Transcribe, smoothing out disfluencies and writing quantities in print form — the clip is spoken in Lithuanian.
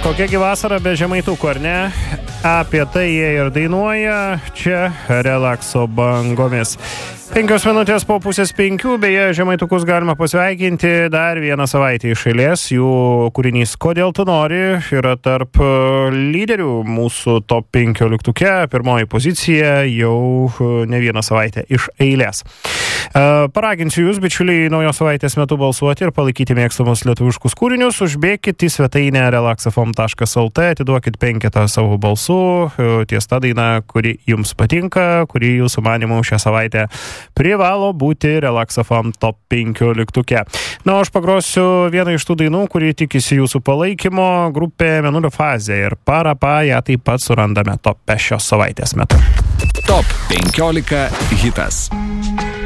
Kokiagi vasara be žemaitukų, ar ne? Apie tai jie ir dainuoja čia relakso bangomis. 5 minutės po 4:30, beje, žemaitukus galima pasveikinti dar vieną savaitę iš eilės. Jų kūrinys Kodėl tu nori yra tarp lyderių mūsų top 15. Pirmoji pozicija jau ne vieną savaitę iš eilės. Paraginsiu jūs, bičiuliai, naujos savaitės metu balsuoti ir palaikyti mėgstamus lietuviškus kūrinius. Užbėkit į svetainę relaxafm.lt, atiduokit 5 savo balsų ties tą dainą, kuri jums patinka, kuri jūsų manimų šią savaitę privalo būti Relaxafm top 15. Na, aš pagrosiu vieną iš tų dainų, kuri tikisi jūsų palaikymo, grupė Mėnulio fazė, ir Parapa ją taip pat surandame tope šios savaitės metu. Top 15 hitas.